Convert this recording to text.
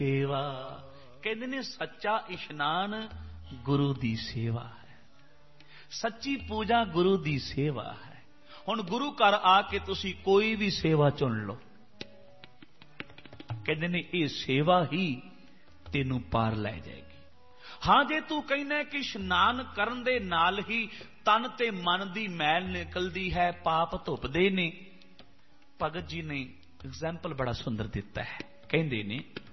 सेवा कहते ने सच्चा इशनान गुरु दी सेवा है, सच्ची पूजा गुरु दी सेवा है। हुण गुरु घर आके तुसी कोई भी सेवा चुन लो, कहते ने ये सेवा ही तेनू पार लै जाएगी। हाँ जे तू कहना कि इशनान करन दे नाल ही तन ते मन दी मैल निकलदी है, पाप धुपदे ने, भगत जी ने एग्जाम्पल बड़ा सुंदर दिता है। कहते ने